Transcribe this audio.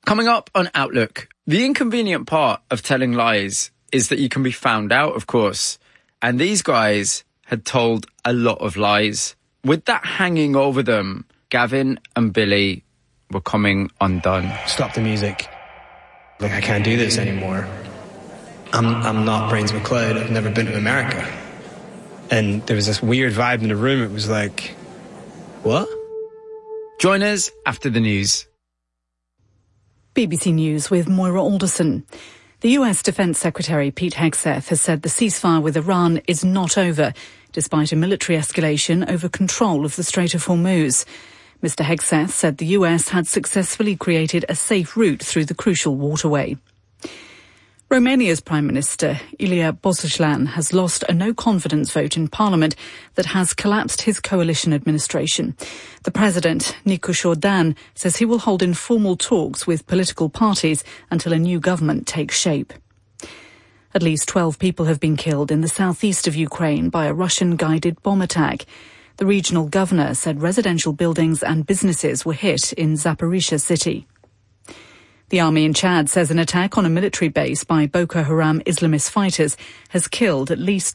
Coming up on Outlook, the inconvenient part of telling lies is that you can be found out, of course. And these guys had told a lot of lies. With that hanging over them, Gavin and Billy were coming undone. Stop the music. Like, I can't do this anymore. I'm not Brains McLeod. I've never been to America. And there was this weird vibe in the room. It was like, what? Join us after the news. BBC News with Moira Alderson. The US Defence Secretary Pete Hegseth has said the ceasefire with Iran is not over, despite a military escalation over control of the Strait of Hormuz. Mr. Hegseth said the US had successfully created a safe route through the crucial waterway. Romania's Prime Minister, Ilie Botoșlan, has lost a no-confidence vote in Parliament that has collapsed his coalition administration. The President, Nicu Șordan, says he will hold informal talks with political parties until a new government takes shape. At least 12 people have been killed in the southeast of Ukraine by a Russian-guided bomb attack. The regional governor said residential buildings and businesses were hit in Zaporizhzhia city. The army in Chad says an attack on a military base by Boko Haram Islamist fighters has killed at least